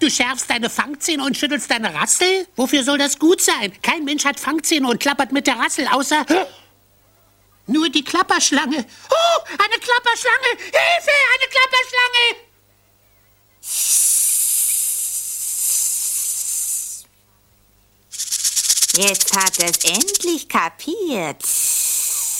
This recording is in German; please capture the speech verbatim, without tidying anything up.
Du schärfst deine Fangzähne und schüttelst deine Rassel? Wofür soll das gut sein? Kein Mensch hat Fangzähne und klappert mit der Rassel, außer... nur die Klapperschlange. Oh, eine Klapperschlange! Hilfe, eine Klapperschlange! Jetzt hat er es endlich kapiert.